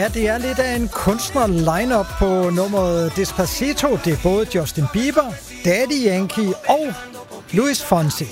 Ja, det er lidt af en kunstner-line-up på nummeret Despacito. Det er både Justin Bieber, Daddy Yankee og Luis Fonsi.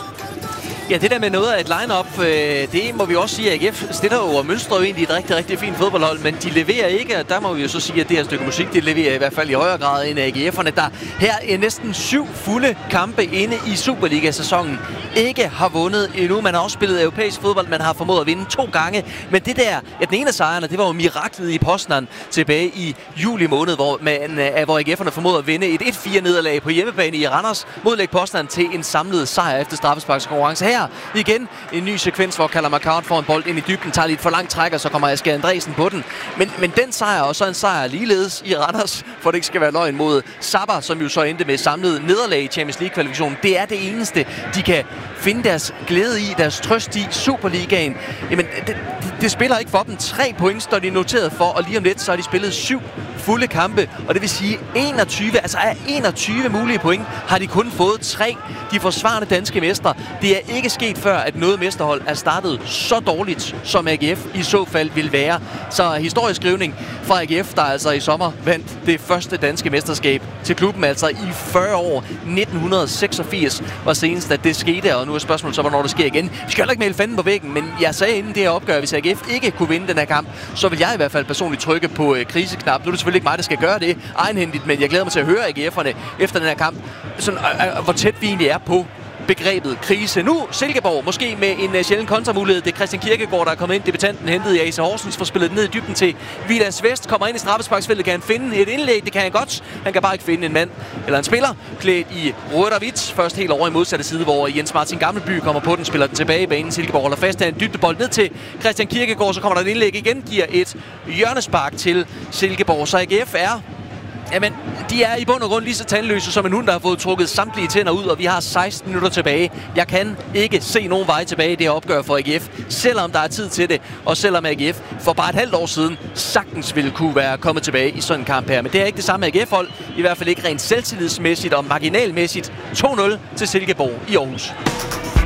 Ja, det der med noget af et line-up, det må vi også sige, at AGF stiller jo og mønstrer jo egentlig et rigtig, rigtig fint fodboldhold, men de leverer ikke, og der må vi jo så sige, at det her stykke musik, det leverer i hvert fald i højere grad end AGF'erne, der her er næsten 7 fulde kampe inde i Superliga-sæsonen ikke har vundet endnu. Man har også spillet europæisk fodbold, man har formået at vinde 2 gange, men det der, ja, den ene af sejrene, det var jo miraklet i Poznan tilbage i juli måned, hvor AGF'erne formåede at vinde et 1-4-nederlag på hjemmebane i Randers mod Lech Poznan til en samlet sejr efter straffesparkskonkurrence. Her igen en ny sekvens, hvor Callum McCown får en bold ind i dybden, tager lidt for langt træk, og så kommer Asger Andresen på den. Men den sejr, og så en sejr ligeledes i Randers, for det ikke skal være løgn mod Sabah, som jo så endte med samlet nederlag i Champions League-kvalifikationen. Det er det eneste, de kan finde deres glæde i, deres trøst i Superligaen. Jamen, det spiller ikke for dem. 3 point står de noteret for, og lige om lidt, så har de spillet 7 fulde kampe, og det vil sige 21, altså af 21 mulige point, har de kun fået 3. De forsvarende danske mestre. Det er ikke sket før, at noget mesterhold er startet så dårligt, som AGF i så fald vil være. Så historieskrivning fra AGF, der altså i sommer vandt det første danske mesterskab til klubben, altså i 40 år. 1986 var senest, at det skete, og nu er spørgsmålet så, hvornår det sker igen. Vi skal heller ikke male fanden på væggen, men jeg sagde inden det her opgør, hvis AGF ikke kunne vinde den her kamp, så vil jeg i hvert fald personligt trykke på kriseknap. Nu er det selvfølgelig ikke mig, der skal gøre det egenhændigt, men jeg glæder mig til at høre AGF'erne efter den her kamp, sådan, hvor tæt vi egentlig er på begrebet krise. Nu Silkeborg, måske med en sjælden kontramulighed. Det er Christian Kirkegaard, der er kommet ind. Debutanten hentet i AC Horsens, får spillet ned i dybden til Vilas Vest. Kommer ind i straffesparksfeltet. Kan han finde et indlæg? Det kan han godt. Han kan bare ikke finde en mand eller en spiller klædt i rødt og hvidt. Først helt over i modsatte side, hvor Jens Martin Gammelby kommer på den, spiller den tilbage i banen. Silkeborg holder fast af en dybdebold ned til Christian Kirkegaard. Så kommer der et indlæg igen, giver et hjørnespark til Silkeborg. Så AGF er... Jamen, de er i bund og grund lige så tandløse som en hund, der har fået trukket samtlige tænder ud, og vi har 16 minutter tilbage. Jeg kan ikke se nogen vej tilbage i det her opgør for AGF, selvom der er tid til det, og selvom AGF for bare et halvt år siden sagtens ville kunne være kommet tilbage i sådan en kamp her. Men det er ikke det samme AGF-hold, i hvert fald ikke rent selvtillidsmæssigt og marginalmæssigt. 2-0 til Silkeborg i Aarhus.